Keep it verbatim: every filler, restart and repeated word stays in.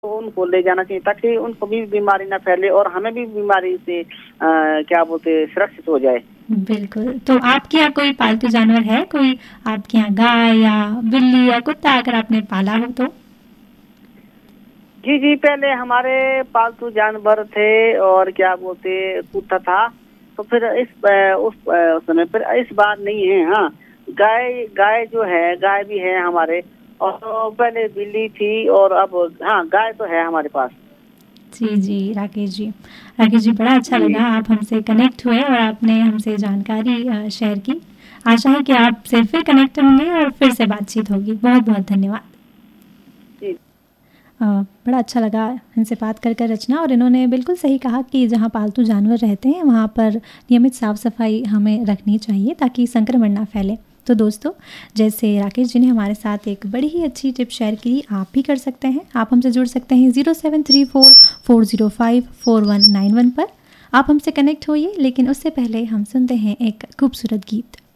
तो उनको ले जाना चाहिए ताकि उनको भी बीमारी ना फैले और हमें भी बीमारी से आ, क्या बोलते सुरक्षित हो जाए। बिल्कुल। तो आपके यहाँ कोई पालतू जानवर है, कोई आपके यहाँ गाय या बिल्ली या कुत्ता अगर आपने पाला हो तो? जी जी, पहले हमारे पालतू जानवर थे और क्या बोलते कुत्ता था, तो फिर इस उस समय फिर इस बार नहीं है। हाँ, गाय गाय जो है, गाय भी है हमारे, और पहले बिल्ली थी और अब हाँ गाय तो है हमारे पास। जी जी राकेश जी, राकेश जी बड़ा अच्छा लगा आप हमसे कनेक्ट हुए और आपने हमसे जानकारी शेयर की। आशा है कि आपसे फिर कनेक्ट होंगे और फिर से बातचीत होगी। बहुत बहुत धन्यवाद। जी बड़ा अच्छा लगा इनसे बात कर कर रचना, और इन्होंने बिल्कुल सही कहा कि जहाँ पालतू जानवर रहते हैं वहाँ पर नियमित साफ सफाई हमें रखनी चाहिए ताकि संक्रमण ना फैले। तो दोस्तों, जैसे राकेश जी ने हमारे साथ एक बड़ी ही अच्छी टिप शेयर की, आप भी कर सकते हैं। आप हमसे जुड़ सकते हैं zero seven three four four zero five four one nine one पर। आप हमसे कनेक्ट होइए, लेकिन उससे पहले हम सुनते हैं एक खूबसूरत गीत।